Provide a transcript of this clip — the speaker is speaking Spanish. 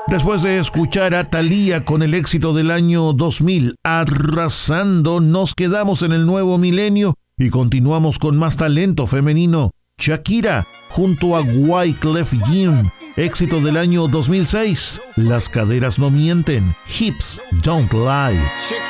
Después de escuchar a Thalía con el éxito del año 2000, Arrasando, nos quedamos en el nuevo milenio y continuamos con más talento femenino. Shakira junto a Wyclef Jean, éxito del año 2006. Las caderas no mienten, Hips Don't Lie.